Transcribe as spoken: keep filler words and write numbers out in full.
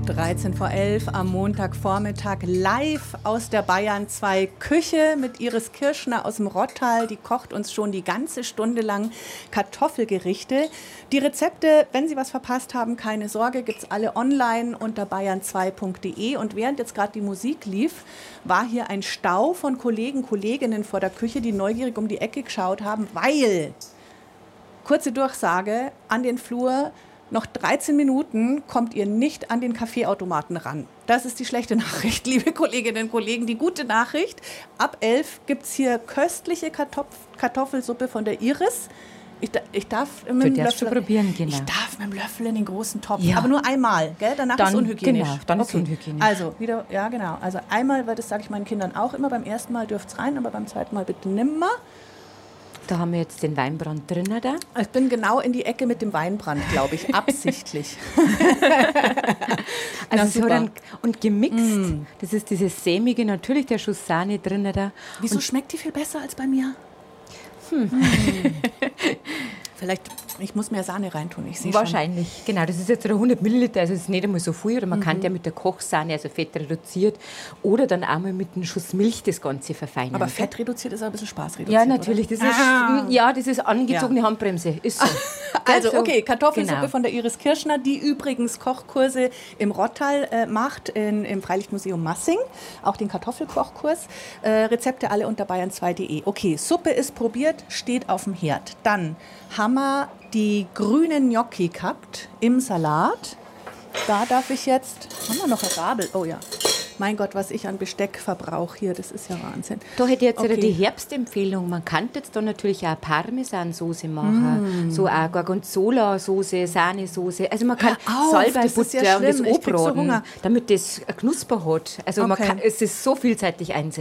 dreizehn vor elf am Montagvormittag live aus der Bayern zwei Küche mit Iris Kirschner aus dem Rottal. Die kocht uns schon die ganze Stunde lang Kartoffelgerichte. Die Rezepte, wenn Sie was verpasst haben, keine Sorge, gibt es alle online unter bayern zwei punkt de. Und während jetzt gerade die Musik lief, war hier ein Stau von Kollegen, Kolleginnen vor der Küche, die neugierig um die Ecke geschaut haben, weil, kurze Durchsage, an den Flur, noch dreizehn Minuten kommt ihr nicht an den Kaffeeautomaten ran. Das ist die schlechte Nachricht, liebe Kolleginnen und Kollegen. Die gute Nachricht, ab elf gibt es hier köstliche Kartoff- Kartoffelsuppe von der Iris. Ich, ich darf mit dem Löffel, probieren, genau. Ich darf mit dem Löffel in den großen Topf, ja. aber nur einmal, gell? Danach dann, ist es unhygienisch. Genau, dann okay. ist unhygienisch. Also, wieder, ja genau, also einmal, weil das sage ich meinen Kindern auch immer, beim ersten Mal dürft es rein, aber beim zweiten Mal bitte nimmer. Da haben wir jetzt den Weinbrand drin, oder? Ich bin genau in die Ecke mit dem Weinbrand, glaube ich, absichtlich. Also so dann, und gemixt, mm. das ist dieses sämige, natürlich der Schuss Sahne drin, oder? Wieso und schmeckt die viel besser als bei mir? Hm. Hm. Vielleicht, ich muss mehr Sahne reintun, ich sehe Wahrscheinlich, schon. Genau. Das ist jetzt hundert Milliliter, also das ist nicht einmal so viel. Oder man mhm. kann ja mit der Kochsahne, also Fett reduziert, oder dann auch mal mit einem Schuss Milch das Ganze verfeinern. Aber Fett reduziert ist auch ein bisschen Spaß reduziert, ja, natürlich. Das ist, ah. Ja, das ist angezogene ja. Handbremse. Ist so. Also, okay, Kartoffelsuppe genau. von der Iris Kirschner, die übrigens Kochkurse im Rottal äh, macht, in, im Freilichtmuseum Massing, auch den Kartoffelkochkurs. Äh, Rezepte alle unter bayern zwei punkt de. Okay, Suppe ist probiert, steht auf dem Herd. Dann haben wir die grünen Gnocchi gehabt im Salat. Da darf ich jetzt, haben wir noch eine Gabel? Oh ja. Mein Gott, was ich an Besteck verbrauche hier, das ist ja Wahnsinn. Da hätte ich jetzt okay. die Herbstempfehlung. Man kann jetzt da natürlich auch Parmesansoße machen, mm. so auch Gorgonzola-Soße, Sahnesoße. Also man kann Salbeibutter ja und das anbraten, damit das Knusper hat. Also okay. man kann, es ist so vielseitig einsetzen.